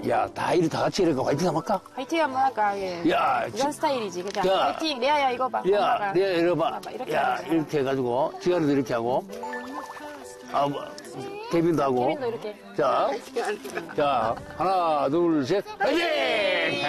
야, 다 이리 다 같이 이렇게 화이팅 한번 할까? 화이팅 한번 할까? 예. 야, 부산 스타일이지. 그냥 야. 화이팅. 레아야 이거 봐. 야, 엄마가. 내가 이래봐. 봐봐, 이렇게 야, 하는 거잖아. 이렇게 해가지고, 지아리도 이렇게 하고, 아, 뭐, 케빈도 하고. 케빈도 이렇게. 자, 자, 하나, 둘, 셋, 화이팅!